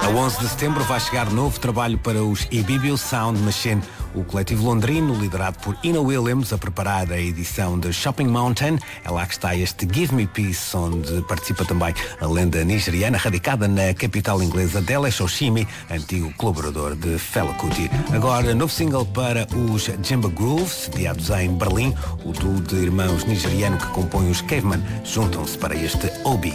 A 11 de setembro vai chegar novo trabalho para os Ibibio Sound Machine, o coletivo londrino, liderado por Ina Williams, a preparar a edição de Shopping Mountain. É lá que está este Give Me Peace, onde participa também a lenda nigeriana, radicada na capital inglesa Dele Shoshimi, antigo colaborador de Fela Kuti. Agora, novo single para os Jimba Groove, sediados em Berlim. O duo de irmãos nigeriano que compõe os Caveman juntam-se para este Obi.